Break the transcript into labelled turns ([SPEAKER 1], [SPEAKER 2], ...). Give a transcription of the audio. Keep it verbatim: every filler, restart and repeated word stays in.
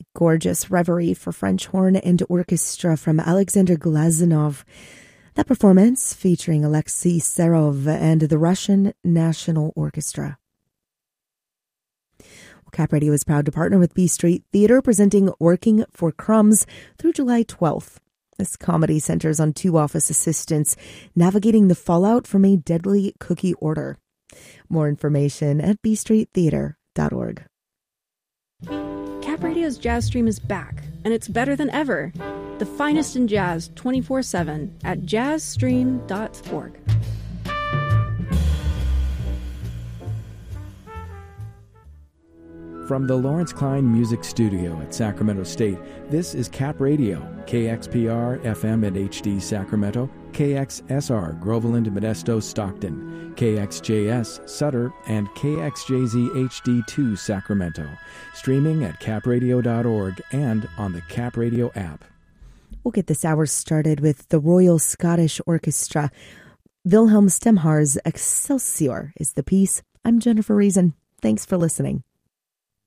[SPEAKER 1] gorgeous Reverie for French horn and orchestra from Alexander Glazunov. That performance featuring Alexei Serov and the Russian National Orchestra. Well, Cap Radio is proud to partner with B Street Theater, presenting Working for Crumbs through July twelfth. This comedy centers on two office assistants navigating the fallout from a deadly cookie order. More information at b street theater dot org.
[SPEAKER 2] Cap Radio's Jazz Stream is back, and it's better than ever. The finest in jazz twenty-four seven at jazz stream dot org.
[SPEAKER 3] From the Lawrence Klein Music Studio at Sacramento State, this is Cap Radio, K X P R F M and H D Sacramento, K X S R Groveland, Modesto, Stockton, K X J S Sutter, and K X J Z H D two Sacramento. Streaming at cap radio dot org and on the Cap Radio app.
[SPEAKER 1] We'll get this hour started with the Royal Scottish Orchestra. Wilhelm Stemhar's Excelsior is the piece. I'm Jennifer Reason. Thanks for listening.